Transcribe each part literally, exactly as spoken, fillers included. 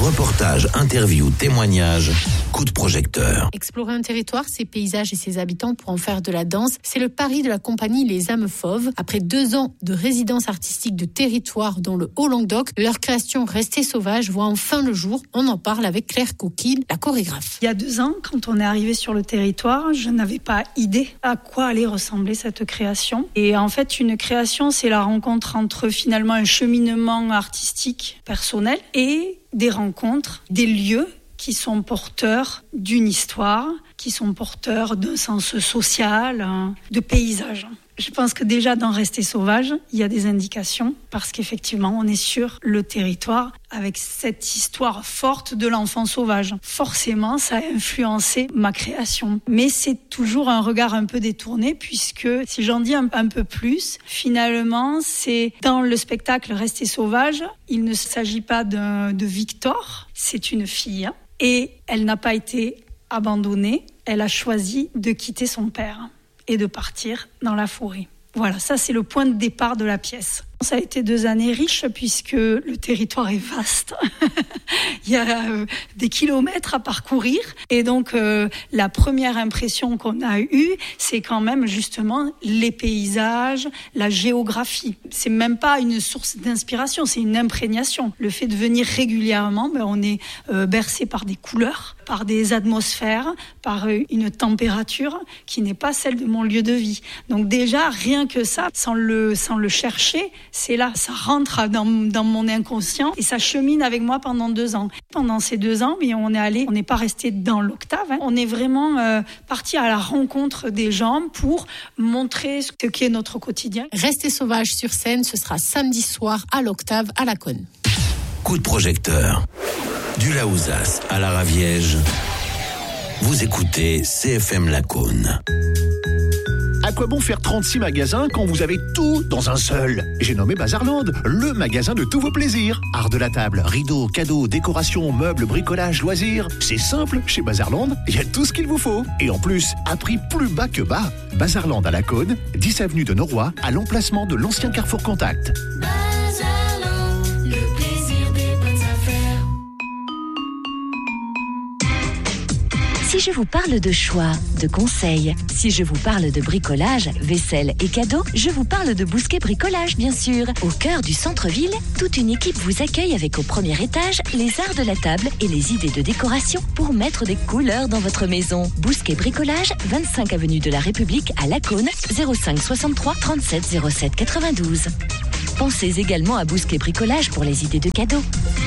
Reportages, interviews, témoignages, coup de projecteur. Explorer un territoire, ses paysages et ses habitants pour en faire de la danse, c'est le pari de la compagnie Les Âmes Fauves. Après deux ans de résidence artistique de territoire dans le Haut-Languedoc, leur création Rester Sauvage voit enfin le jour. On en parle avec Claire Coquille, la chorégraphe. Il y a deux ans, quand on est arrivé sur le territoire, je n'avais pas idée à quoi allait ressembler cette création. Et en fait, une création, c'est la rencontre entre finalement un cheminement artistique personnel et des rencontres, des lieux qui sont porteurs d'une histoire, qui sont porteurs d'un sens social, de paysage. Je pense que déjà dans Rester Sauvage, il y a des indications parce qu'effectivement, on est sur le territoire avec cette histoire forte de l'enfant sauvage. Forcément, ça a influencé ma création. Mais c'est toujours un regard un peu détourné puisque, si j'en dis un, un peu plus, finalement, c'est dans le spectacle Rester Sauvage, il ne s'agit pas de, de Victor, c'est une fille et elle n'a pas été abandonnée, elle a choisi de quitter son père et de partir dans la forêt. Voilà, ça c'est le point de départ de la pièce. Ça a été deux années riches puisque le territoire est vaste. Il y a euh, des kilomètres à parcourir. Et donc, euh, la première impression qu'on a eue, c'est quand même justement les paysages, la géographie. C'est même pas une source d'inspiration, c'est une imprégnation. Le fait de venir régulièrement, ben, on est euh, bercé par des couleurs, par des atmosphères, par euh, une température qui n'est pas celle de mon lieu de vie. Donc déjà, rien que ça, sans le, sans le chercher, c'est là, ça rentre dans, dans mon inconscient et ça chemine avec moi pendant deux ans. Pendant ces deux ans, mais on est allé, on n'est pas resté dans l'octave, hein. On est vraiment euh, parti à la rencontre des gens pour montrer ce qu'est notre quotidien. Rester Sauvage sur scène, ce sera samedi soir à l'octave à la Cône. Coup de projecteur. Du Laouzas à la Raviège. Vous écoutez C F M La Cône. À quoi bon faire trente-six magasins quand vous avez tout dans un seul ? J'ai nommé Bazarland, le magasin de tous vos plaisirs. Art de la table, rideaux, cadeaux, décorations, meubles, bricolage, loisirs. C'est simple, chez Bazarland, il y a tout ce qu'il vous faut. Et en plus, à prix plus bas que bas. Bazarland à la Cône, dix avenue de Noroy, à l'emplacement de l'ancien Carrefour Contact. Bazarland, le plaisir des bonnes affaires. Si je vous parle de choix, de conseils, si je vous parle de bricolage, vaisselle et cadeaux, je vous parle de Bousquet Bricolage, bien sûr. Au cœur du centre-ville, toute une équipe vous accueille avec au premier étage les arts de la table et les idées de décoration pour mettre des couleurs dans votre maison. Bousquet Bricolage, vingt-cinq avenue de la République à La Cône, zéro cinq soixante-trois trente-sept zéro sept quatre-vingt-douze. Pensez également à Bousquet Bricolage pour les idées de cadeaux.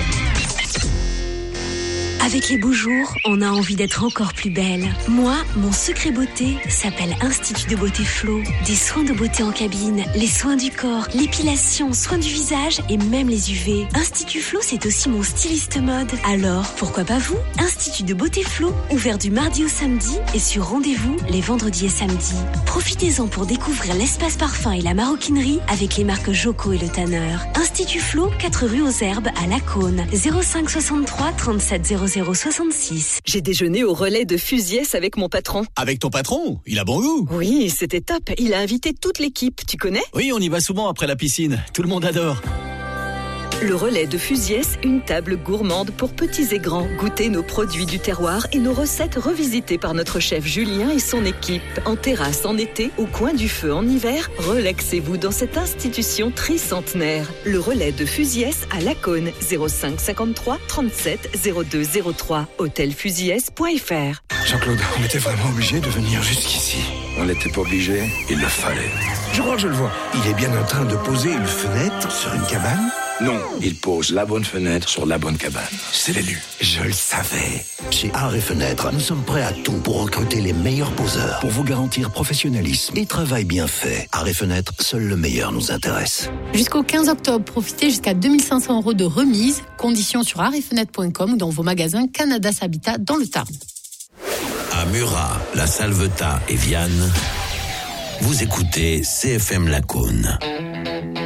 Avec les beaux jours, on a envie d'être encore plus belle. Moi, mon secret beauté s'appelle Institut de Beauté Flo. Des soins de beauté en cabine, les soins du corps, l'épilation, soins du visage et même les U V. Institut Flo, c'est aussi mon styliste mode. Alors, pourquoi pas vous ? Institut de Beauté Flo, ouvert du mardi au samedi et sur rendez-vous les vendredis et samedis. Profitez-en pour découvrir l'espace parfum et la maroquinerie avec les marques Joko et Le Tanner. Institut Flo, quatre rue aux Herbes à La Cône, zéro cinq soixante-trois trente-sept zéro zéro soixante-six. J'ai déjeuné au relais de Fusiès avec mon patron. Avec ton patron ? Il a bon goût. Oui, c'était top. Il a invité toute l'équipe. Tu connais ? Oui, on y va souvent après la piscine. Tout le monde adore. Le relais de Fusiès, une table gourmande pour petits et grands. Goûtez nos produits du terroir et nos recettes revisitées par notre chef Julien et son équipe. En terrasse en été, au coin du feu en hiver, relaxez-vous dans cette institution tricentenaire. Le relais de Fusiès à La Cône, zéro cinq cinquante-trois trente-sept zéro deux zéro trois, hôtel fusiès point f r. Jean-Claude, on était vraiment obligé de venir jusqu'ici. On n'était pas obligé, il le fallait. Je crois que je le vois. Il est bien en train de poser une fenêtre sur une cabane. Non, il pose la bonne fenêtre sur la bonne cabane. C'est l'élu. Je le savais. Chez Art et Fenêtre, nous sommes prêts à tout pour recruter les meilleurs poseurs, pour vous garantir professionnalisme et travail bien fait. Art et Fenêtre, seul le meilleur nous intéresse. Jusqu'au quinze octobre, profitez jusqu'à deux mille cinq cents euros de remise. Conditions sur art et fenêtre point com ou dans vos magasins Canadas Habitat dans le Tarn. À Murat, La Salvetat et Vianne, vous écoutez C F M La Cône.